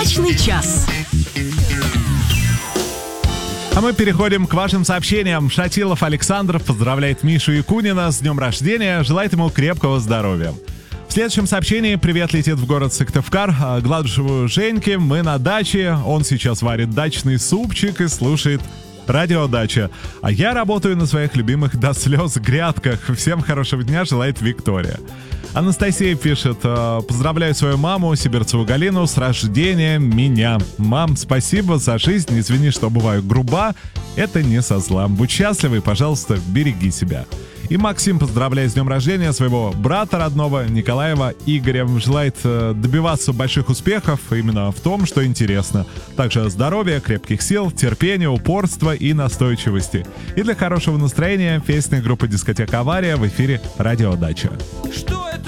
Удачный час. А мы переходим к вашим сообщениям. Шатилов Александр поздравляет Мишу Якунина с днем рождения, желает ему крепкого здоровья. В следующем сообщении привет летит в город Сыктывкар Гладышеву Женьке. Мы на даче, он сейчас варит дачный супчик и слушает радио «Дача». А я работаю на своих любимых до слез грядках. Всем хорошего дня, желает Виктория. Анастасия пишет: поздравляю свою маму Сибирцеву Галину с рождением меня. Мам, спасибо за жизнь, извини, что бываю груба, это не со зла. Будь счастлива и, пожалуйста, береги себя. И Максим поздравляет с днем рождения своего брата родного Николаева Игоря. Желает добиваться больших успехов именно в том, что интересно. Также здоровья, крепких сил, терпения, упорства и настойчивости. И для хорошего настроения песня группы «Дискотека Авария» в эфире «Радио Дача». Что это